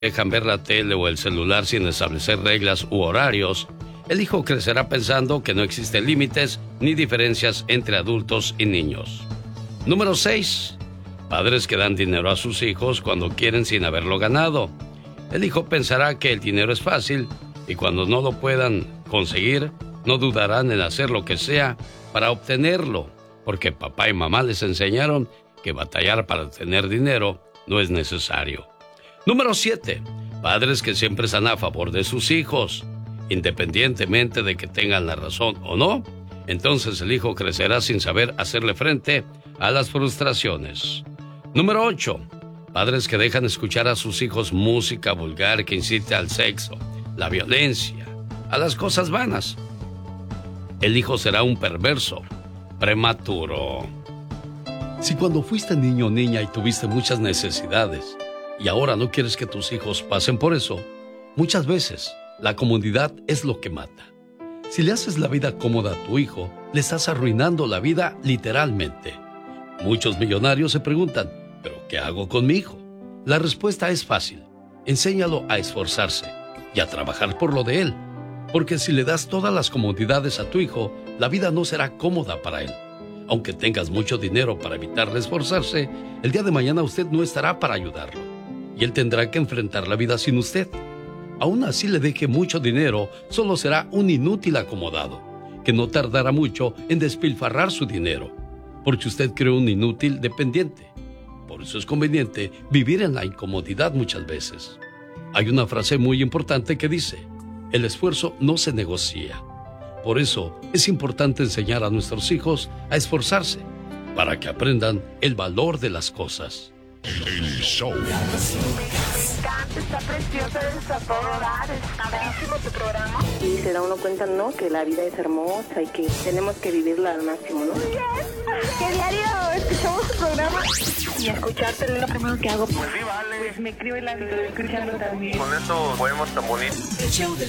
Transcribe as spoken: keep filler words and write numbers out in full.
dejan ver la tele o el celular sin establecer reglas u horarios, el hijo crecerá pensando que no existen límites ni diferencias entre adultos y niños. Número seis. Padres que dan dinero a sus hijos cuando quieren sin haberlo ganado. El hijo pensará que el dinero es fácil y cuando no lo puedan conseguir, no dudarán en hacer lo que sea para obtenerlo, porque papá y mamá les enseñaron que batallar para tener dinero no es necesario. Número siete. Padres que siempre están a favor de sus hijos, independientemente de que tengan la razón o no. Entonces el hijo crecerá sin saber hacerle frente a las frustraciones. Número ocho. Padres que dejan escuchar a sus hijos música vulgar que incite al sexo, la violencia, a las cosas vanas. El hijo será un perverso, prematuro. Si cuando fuiste niño o niña y tuviste muchas necesidades y ahora no quieres que tus hijos pasen por eso, muchas veces la comodidad es lo que mata. Si le haces la vida cómoda a tu hijo, le estás arruinando la vida literalmente. Muchos millonarios se preguntan, ¿pero qué hago con mi hijo? La respuesta es fácil. Enséñalo a esforzarse y a trabajar por lo de él. Porque si le das todas las comodidades a tu hijo, la vida no será cómoda para él. Aunque tengas mucho dinero para evitarle esforzarse, el día de mañana usted no estará para ayudarlo. Y él tendrá que enfrentar la vida sin usted. Aún así le deje mucho dinero, solo será un inútil acomodado, que no tardará mucho en despilfarrar su dinero, porque usted creó un inútil dependiente. Por eso es conveniente vivir en la incomodidad muchas veces. Hay una frase muy importante que dice, el esfuerzo no se negocia. Por eso es importante enseñar a nuestros hijos a esforzarse, para que aprendan el valor de las cosas. El show. Está preciosa, está todo dar, está buenísimo tu programa. Y se da uno cuenta, ¿no? Que la vida es hermosa y que tenemos que vivirla al máximo, ¿no? ¿Qué diario escuchamos tu programa? Y escucharte es lo primero que hago. Pues sí, vale. Pues me creo el hábito de escucharlo también. Con eso podemos tan bonito. El show del